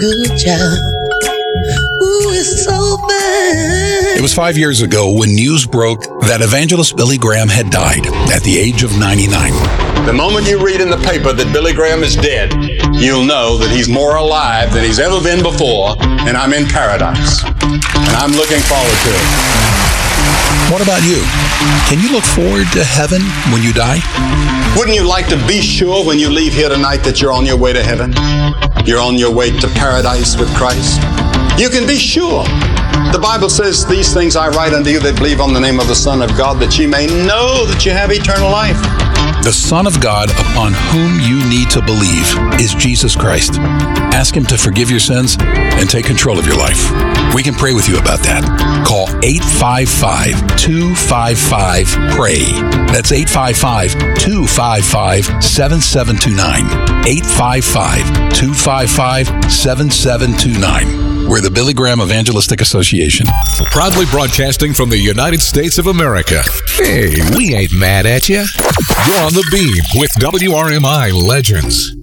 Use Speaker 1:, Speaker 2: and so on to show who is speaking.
Speaker 1: good job. Ooh, it's so bad.
Speaker 2: It was 5 years ago when news broke that evangelist Billy Graham had died at the age of 99.
Speaker 3: The moment you read in the paper that Billy Graham is dead, you'll know that he's more alive than he's ever been before, and I'm in paradise. And I'm looking forward to it.
Speaker 2: What about you? Can you look forward to heaven when you die?
Speaker 3: Wouldn't you like to be sure when you leave here tonight that you're on your way to heaven? You're on your way to paradise with Christ? You can be sure. The Bible says, these things I write unto you that believe on the name of the Son of God, that ye may know that you have eternal life.
Speaker 2: The Son of God upon whom you need to believe is Jesus Christ. Ask Him to forgive your sins and take control of your life. We can pray with you about that. Call 855-255-PRAY. That's 855-255-7729. 855-255-7729. We're the Billy Graham Evangelistic Association.
Speaker 4: Proudly broadcasting from the United States of America. Hey, we ain't mad at you. You're on the beam with WRMI Legends.